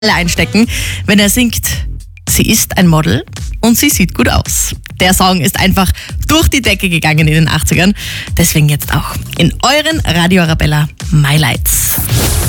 einstecken, wenn er singt, sie ist ein Model und sie sieht gut aus. Der Song ist einfach durch die Decke gegangen in den 80ern. Deswegen jetzt auch in euren Radio Arabella My Lights.